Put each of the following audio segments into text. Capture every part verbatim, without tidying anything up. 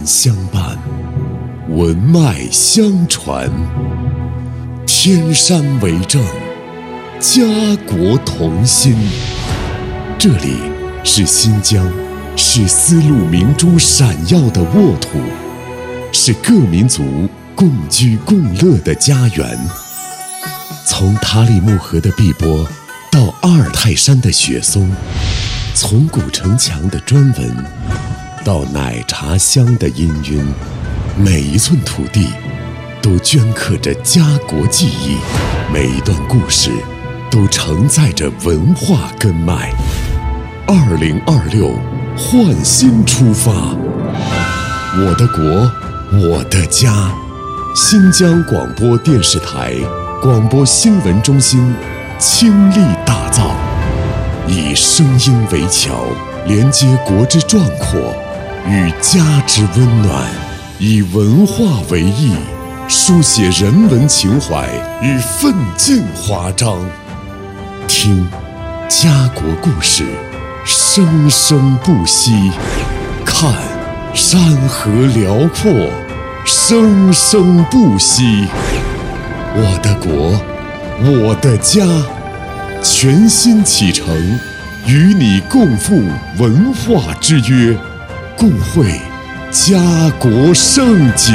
相伴，文脉相传，天山为证，家国同心。这里是新疆，是丝路明珠闪耀的沃土，是各民族共居共乐的家园。从塔里木河的碧波到阿尔泰山的雪松，从古城墙的砖纹到奶茶香的氤氲，每一寸土地都镌刻着家国记忆，每一段故事都承载着文化根脉。二零二六，焕新出发，我的国，我的家。新疆广播电视台广播新闻中心倾力打造，以声音为桥，连接国之壮阔与家之温暖，以文化为翼，书写人文情怀与奋进华章。听家国故事，生生不息；看山河辽阔，生生不息。我的国，我的家，全新启程，与你共赴文化之约，共绘家国盛景。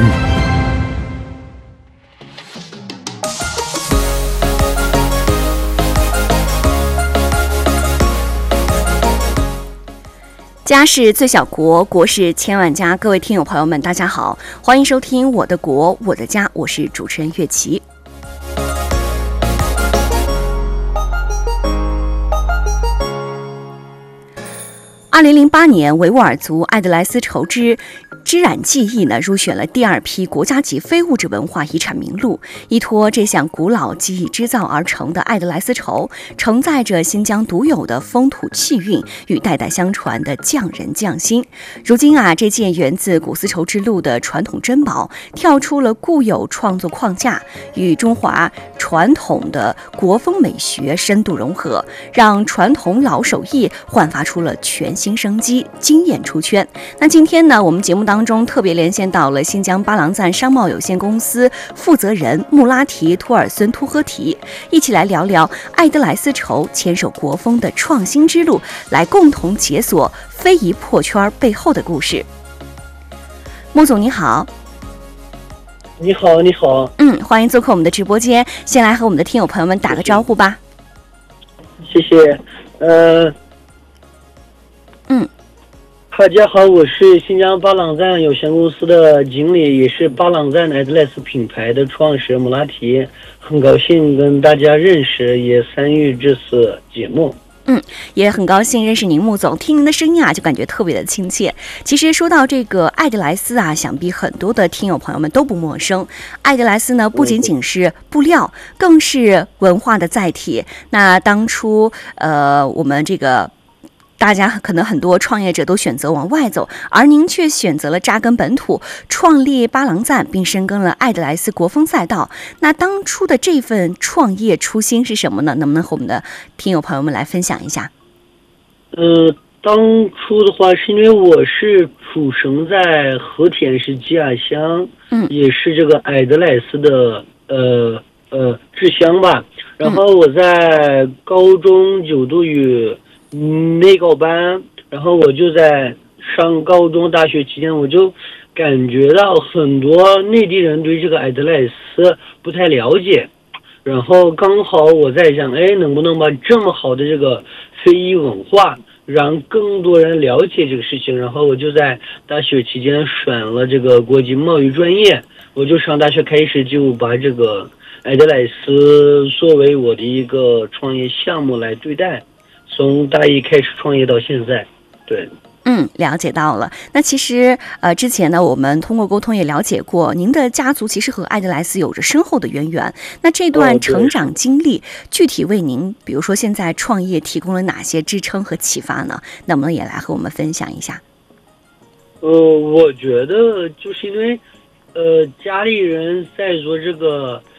家是最小国，国是千万家。各位听友朋友们，大家好，欢迎收听我的国我的家，我是主持人岳琪。二零零八年，维吾尔族艾德莱斯绸织织染技艺呢入选了第二批国家级非物质文化遗产名录。依托这项古老技艺织造而成的艾德莱斯绸，承载着新疆独有的风土气韵与代代相传的匠人匠心。如今啊，这件源自古丝绸之路的传统珍宝，跳出了固有创作框架，与中华传统的国风美学深度融合，让传统老手艺焕发出了全新生机，惊艳出圈。那今天呢，我们节目当中特别连线到了新疆巴郎赞商贸有限公司负责人穆拉提托尔孙突呵提，一起来聊聊艾德莱斯绸牵手国风的创新之路，来共同解锁非遗破圈背后的故事。穆总你好。 你好，你好。 嗯，欢迎做客我们的直播间。先来和我们的听友朋友们打个招呼吧。 谢谢。呃， 嗯， 大家好，我是新疆巴朗赞有限公司的经理，也是巴朗赞艾德莱斯品牌的创始人穆拉提，很高兴跟大家认识，也参与这次节目。 嗯，也很高兴认识您，穆总。听您的声音啊，就感觉特别的亲切。其实说到这个艾德莱斯啊，想必很多的听友朋友们都不陌生。艾德莱斯呢，不仅仅是布料，更是文化的载体。那当初，呃，我们这个大家可能很多创业者都选择往外走，而您却选择了扎根本土，创立巴郎赞，并深耕了艾德莱斯国风赛道。那当初的这份创业初心是什么呢？能不能和我们的听友朋友们来分享一下？ 呃，当初的话，是因为我是出生在和田市吉亚乡，嗯，也是这个艾德莱斯的呃呃支乡吧。然后我在高中就读于内高班，然后我就在上高中大学期间，我就感觉到很多内地人对这个艾德莱斯不太了解，然后刚好我在想，哎，能不能把这么好的这个非遗文化让更多人了解这个事情，然后我就在大学期间选了这个国际贸易专业，我就上大学开始就把这个艾德莱斯作为我的一个创业项目来对待，从大一开始创业到现在。对， 嗯，了解到了。那其实呃，之前呢，我们通过沟通也了解过，您的家族其实和艾德莱斯有着深厚的渊源。那这段成长经历，哦、具体为您，比如说现在创业提供了哪些支撑和启发呢？能不能也来和我们分享一下？ 呃，我觉得就是因为，呃，家里人在做这个